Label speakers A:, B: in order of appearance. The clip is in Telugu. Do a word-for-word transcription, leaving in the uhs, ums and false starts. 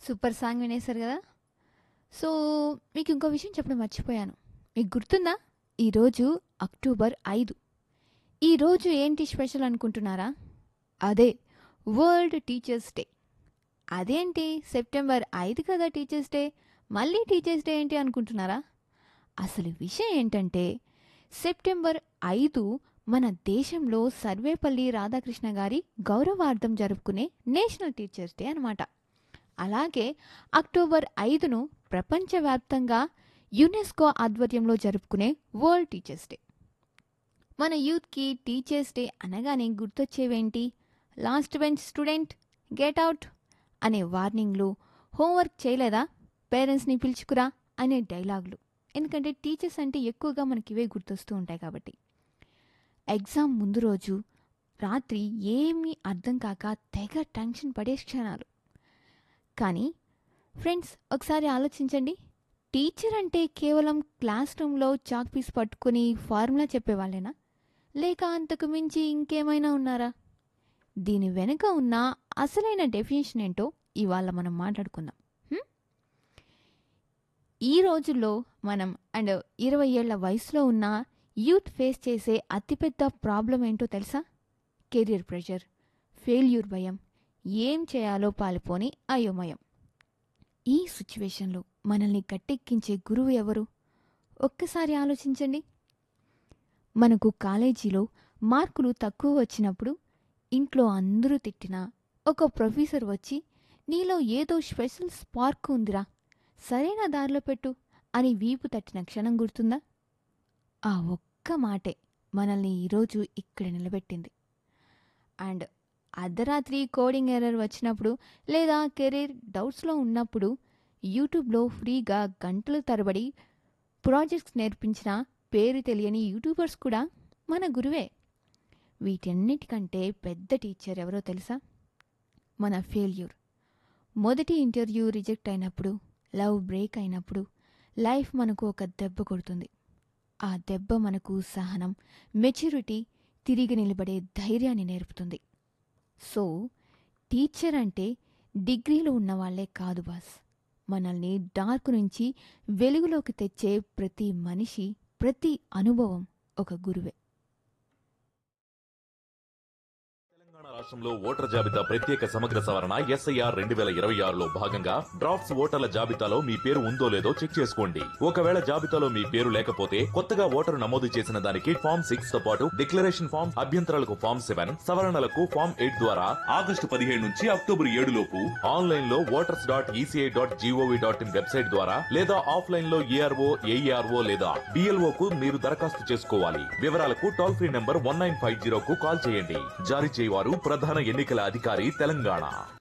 A: సూపర్ సాంగ్ వినేశారు కదా. సో మీకు ఇంకో విషయం చెప్పడం మర్చిపోయాను. మీకు గుర్తుందా? ఈరోజు అక్టోబర్ ఐదు. ఈరోజు ఏంటి స్పెషల్ అనుకుంటున్నారా? అదే వరల్డ్ టీచర్స్ డే. అదేంటి సెప్టెంబర్ ఐదు కదా టీచర్స్ డే, మళ్ళీ టీచర్స్ డే ఏంటి అనుకుంటున్నారా? అసలు విషయం ఏంటంటే సెప్టెంబర్ ఐదు మన దేశంలో సర్వేపల్లి రాధాకృష్ణ గారి గౌరవార్థం జరుపుకునే నేషనల్ టీచర్స్ డే అనమాట. అలాగే అక్టోబర్ ఐదును ప్రపంచవ్యాప్తంగా యునెస్కో ఆధ్వర్యంలో జరుపుకునే వరల్డ్ టీచర్స్ డే. మన యూత్కి టీచర్స్ డే అనగానే గుర్తొచ్చేవేంటి? Last bench student, get out అనే వార్నింగ్లు, హోంవర్క్ చేయలేదా, పేరెంట్స్ని పిలుచుకురా అనే డైలాగులు. ఎందుకంటే టీచర్స్ అంటే ఎక్కువగా మనకి ఇవే గుర్తొస్తూ ఉంటాయి కాబట్టి. ఎగ్జామ్ ముందు రోజు రాత్రి ఏమీ అర్థం కాక తెగ టెన్షన్ పడే క్షణాలు. కానీ ఫ్రెండ్స్, ఒకసారి ఆలోచించండి. టీచర్ అంటే కేవలం క్లాస్ రూమ్లో చాక్ పీస్ పట్టుకుని ఫార్ములా చెప్పేవాళ్ళేనా, లేక అంతకు మించి ఇంకేమైనా ఉన్నారా? దీని వెనుక ఉన్న అసలైన డెఫినేషన్ ఏంటో ఇవాళ మనం మాట్లాడుకుందాం. ఈ రోజుల్లో మనం అండ్ ఇరవై ఏళ్ల వయసులో ఉన్న యూత్ ఫేస్ చేసే అతిపెద్ద ప్రాబ్లం ఏంటో తెలుసా? కెరీర్ ప్రెషర్, ఫెయిల్యూర్ భయం, ఏం చేయాలో పాలుపోని అయోమయం. ఈ సిచ్యువేషన్లో మనల్ని గట్టెక్కించే గురువు ఎవరు? ఒక్కసారి ఆలోచించండి. మనకు కాలేజీలో మార్కులు తక్కువ వచ్చినప్పుడు ఇంట్లో అందరూ తిట్టినా ఒక ప్రొఫెసర్ వచ్చి నీలో ఏదో స్పెషల్ స్పార్క్ ఉందిరా, సరైన దారిలో పెట్టు అని వీపు తట్టిన క్షణం గుర్తుందా? ఆ ఒక్క మాటే మనల్ని ఈరోజు ఇక్కడ నిలబెట్టింది. అండ్ అర్ధరాత్రి కోడింగ్ ఎర్రర్ వచ్చినప్పుడు లేదా కెరీర్ డౌట్స్లో ఉన్నప్పుడు యూట్యూబ్లో ఫ్రీగా గంటల తరబడి ప్రాజెక్ట్స్ నేర్పించిన పేరు తెలియని యూట్యూబర్స్ కూడా మన గురువే. వీటన్నిటికంటే పెద్ద టీచర్ ఎవరో తెలుసా? మన ఫెయిల్యూర్. మొదటి ఇంటర్వ్యూ రిజెక్ట్ అయినప్పుడు, లవ్ బ్రేక్ అయినప్పుడు లైఫ్ మనకు ఒక దెబ్బ కొడుతుంది. ఆ దెబ్బ మనకు సహనం, మెచ్యూరిటీ, తిరిగి నిలబడే ధైర్యాన్ని నేర్పుతుంది. సో టీచర్ అంటే డిగ్రీలో ఉన్నవాళ్లే కాదు బాస్, మనల్ని డార్క్ నుంచి వెలుగులోకి తెచ్చే ప్రతి మనిషి, ప్రతి అనుభవం ఒక గురువే.
B: రాష్ట్రంలో ఓటర్ జాబితా ప్రత్యేక సమగ్ర సవరణ ఎస్ఐఆర్ రెండు వేల ఇరవై ఆరులో భాగంగా డ్రాఫ్ట్స్ ఓటర్ల జాబితాలో మీ పేరు ఉందో లేదో చెక్ చేసుకోండి. ఒకవేళ జాబితాలో మీ పేరు లేకపోతే కొత్తగా ఓటరు నమోదు చేసిన దానికి ఫామ్ సిక్స్ తో పాటు డిక్లరేషన్ ఫామ్, అభ్యంతరాలకు ఫామ్ సెవెన్, సవరణలకు ఫామ్ ఎయిట్ ద్వారా ఆగస్టు పదిహేడు నుంచి అక్టోబర్ ఏడు లోపు ఆన్లైన్ లో voters dot ECI dot GOV dot in website ద్వారా లేదా ఆఫ్లైన్ లో ఏఆర్ఓ, ఏఈఆర్ఓ లేదా బిఎల్ఓ కు మీరు దరఖాస్తు చేసుకోవాలి. వివరాలకు toll free number one nine five zero కు కాల్ చేయండి. జారీ చేయవారు ప్రధాన ఎన్నికల అధికారి, తెలంగాణ.